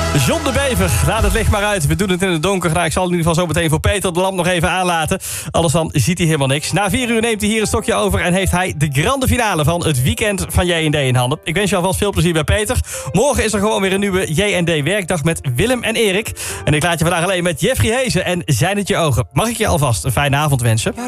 John de Bever, laat het licht maar uit. We doen het in het donker. Nou, ik zal in ieder geval zo meteen voor Peter de lamp nog even aanlaten. Anders dan ziet hij helemaal niks. Na 4 uur neemt hij hier een stokje over en heeft hij de grande finale van het weekend van J&D in handen. Ik wens je alvast veel plezier bij Peter. Morgen is er gewoon weer een nieuwe J&D werkdag met Willem en Erik. En ik laat je vandaag alleen met Jeffrey Hezen en Zijn het je ogen. Mag ik je alvast een fijne avond wensen?